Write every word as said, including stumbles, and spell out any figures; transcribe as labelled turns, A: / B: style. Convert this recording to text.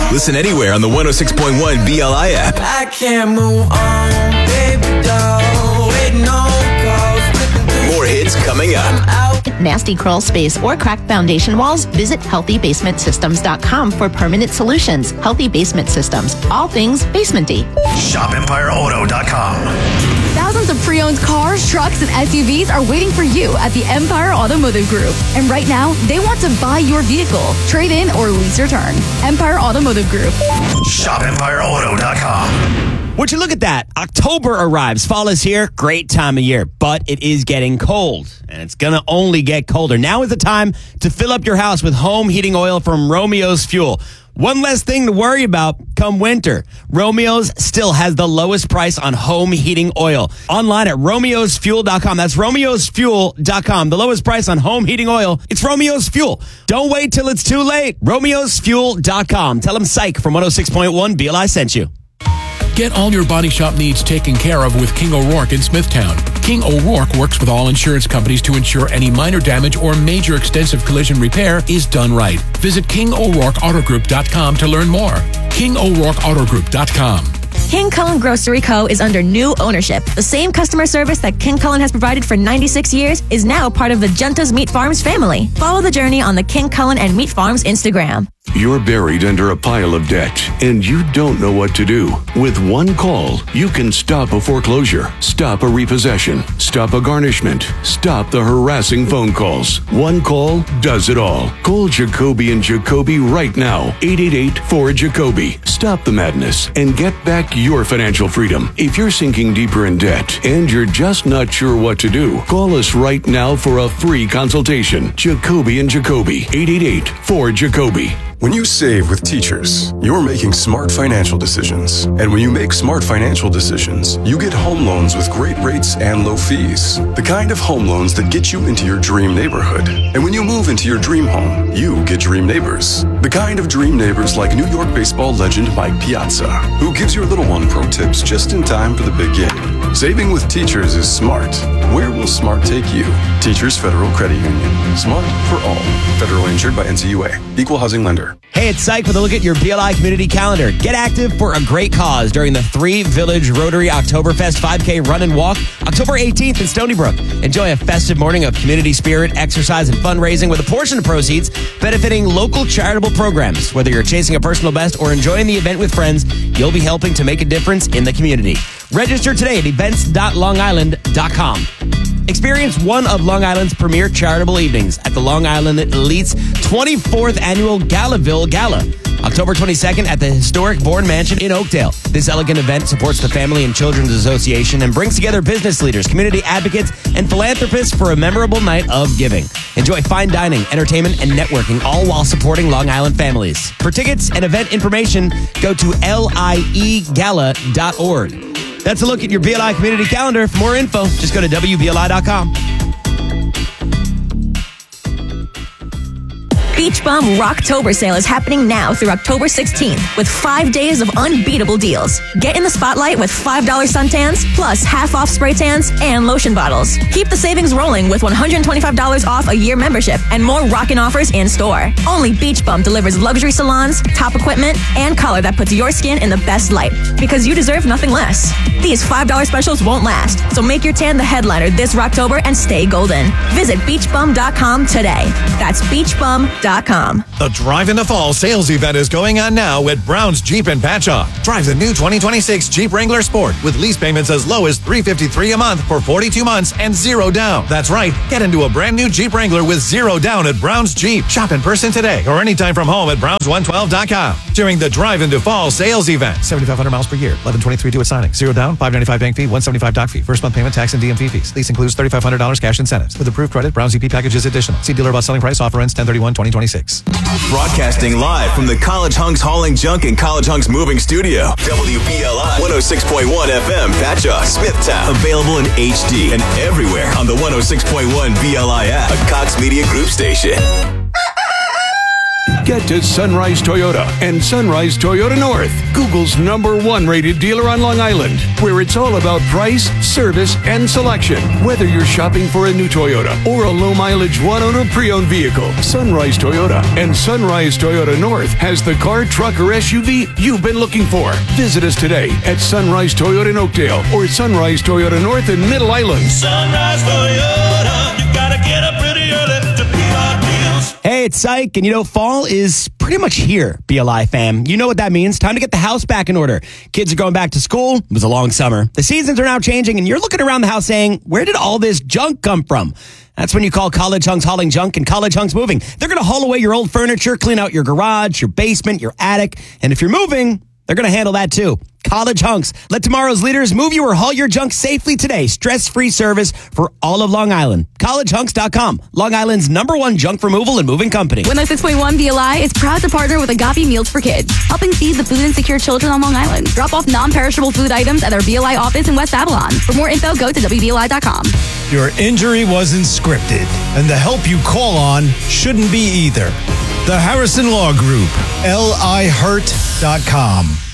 A: Listen anywhere on the one oh six point one B L I app.
B: I can't move on, baby doll. Waiting on calls.
A: More hits coming up.
C: Nasty crawl space or cracked foundation walls? Visit healthy basement systems dot com for permanent solutions. Healthy Basement Systems. All things basementy.
D: shop empire auto dot com.
E: Thousands of pre-owned cars, trucks, and S U Vs are waiting for you at the Empire Automotive Group. And right now, they want to buy your vehicle, trade in, or lease return. Empire Automotive Group.
D: shop empire auto dot com.
F: Would you look at that? October arrives. Fall is here. Great time of year. But it is getting cold. And it's going to only get colder. Now is the time to fill up your house with home heating oil from Romeo's Fuel. One less thing to worry about come winter. Romeo's still has the lowest price on home heating oil. Online at romeos fuel dot com. That's romeos fuel dot com. The lowest price on home heating oil. It's Romeo's Fuel. Don't wait till it's too late. romeos fuel dot com. Tell them Psych from one oh six point one B L I sent you.
G: Get all your body shop needs taken care of with King O'Rourke in Smithtown. King O'Rourke works with all insurance companies to ensure any minor damage or major extensive collision repair is done right. Visit king o'rourke auto group dot com to learn more. king o'rourke auto group dot com.
H: King Cullen Grocery Co. is under new ownership. The same customer service that King Cullen has provided for ninety-six years is now part of the Genta's Meat Farms family. Follow the journey on the King Cullen and Meat Farms Instagram.
I: You're buried under a pile of debt, and you don't know what to do. With one call, you can stop a foreclosure, stop a repossession, stop a garnishment, stop the harassing phone calls. One call does it all. Call Jacoby and Jacoby right now. eight eight eight, four, Jacoby. Stop the madness and get back your financial freedom. If you're sinking deeper in debt and you're just not sure what to do, call us right now for a free consultation. Jacoby and Jacoby. eight eight eight, four, Jacoby.
J: When you save with Teachers, you're making smart financial decisions. And when you make smart financial decisions, you get home loans with great rates and low fees. The kind of home loans that get you into your dream neighborhood. And when you move into your dream home, you get dream neighbors. The kind of dream neighbors like New York baseball legend Mike Piazza, who gives your little one pro tips just in time for the big game. Saving with Teachers is smart. Where will smart take you? Teachers Federal Credit Union. Smart for all. Federally insured by N C U A. Equal housing lender.
F: Hey, it's Psych with a look at your B L I community calendar. Get active for a great cause during the Three Village Rotary Oktoberfest five K Run and Walk, October eighteenth in Stony Brook. Enjoy a festive morning of community spirit, exercise, and fundraising with a portion of proceeds benefiting local charitable programs. Whether you're chasing a personal best or enjoying the event with friends, you'll be helping to make a difference in the community. Register today at events dot long island dot com. Experience one of Long Island's premier charitable evenings at the Long Island Elite's twenty-fourth Annual Galaville Gala, October twenty-second at the historic Bourne Mansion in Oakdale. This elegant event supports the Family and Children's Association and brings together business leaders, community advocates, and philanthropists for a memorable night of giving. Enjoy fine dining, entertainment, and networking, all while supporting Long Island families. For tickets and event information, go to L I E gala dot org. That's a look at your B L I community calendar. For more info, just go to W B L I dot com.
H: Beach Bum Rocktober sale is happening now through October sixteenth with five days of unbeatable deals. Get in the spotlight with five dollars suntans plus half off spray tans and lotion bottles. Keep the savings rolling with one hundred twenty-five dollars off a year membership and more rockin' offers in store. Only Beach Bum delivers luxury salons, top equipment, and color that puts your skin in the best light because you deserve nothing less. These five dollars specials won't last, so make your tan the headliner this Rocktober and stay golden. Visit beach bum dot com today. That's beach bum dot com.
K: The Drive in the Fall sales event is going on now at Brown's Jeep in Patchogue. Drive the new twenty twenty-six Jeep Wrangler Sport with lease payments as low as three hundred fifty-three dollars a month for forty-two months and zero down. That's right. Get into a brand new Jeep Wrangler with zero down at Brown's Jeep. Shop in person today or anytime from home at browns one twelve dot com during the Drive into Fall sales event. seventy-five hundred miles per year. eleven twenty-three due at signing. Zero down. five ninety-five bank fee. one seventy-five doc fee. First month payment, tax, and D M V fees. Lease includes thirty-five hundred dollars cash incentives. With approved credit, Brown's E P package is additional. See dealer about selling price. Offer ends ten thirty-one twenty twenty-six.
A: Broadcasting live from the College Hunks Hauling Junk and College Hunks Moving Studio. W B L I one oh six point one F M, Patchogue, Smithtown. Available in H D and everywhere on the one oh six point one B L I app, a Cox Media Group station.
I: Get to Sunrise Toyota and Sunrise Toyota North, Google's number one rated dealer on Long Island, where it's all about price, service, and selection. Whether you're shopping for a new Toyota or a low mileage one owner pre-owned vehicle, Sunrise Toyota and Sunrise Toyota North has the car, truck, or S U V you've been looking for. Visit us today at Sunrise Toyota in Oakdale or Sunrise Toyota North in Middle Island.
B: Sunrise Toyota, you gotta get up pretty early to be our deals.
F: Hey, it's Syke, and you know, fall is pretty much here, B L I fam. You know what that means. Time to get the house back in order. Kids are going back to school. It was a long summer. The seasons are now changing, and you're looking around the house saying, where did all this junk come from? That's when you call College Hunks Hauling Junk and College Hunks Moving. They're going to haul away your old furniture, clean out your garage, your basement, your attic, and if you're moving, they're going to handle that too. College Hunks. Let tomorrow's leaders move you or haul your junk safely today. Stress-free service for all of Long Island. college hunks dot com. Long Island's number one junk removal and moving company.
E: one oh six point one B L I is proud to partner with Agape Meals for Kids, helping feed the food insecure children on Long Island. Drop off non-perishable food items at our B L I office in West Babylon. For more info, go to W B L I dot com.
L: Your injury wasn't scripted, and the help you call on shouldn't be either. The Harrison Law Group, L I hurt dot com.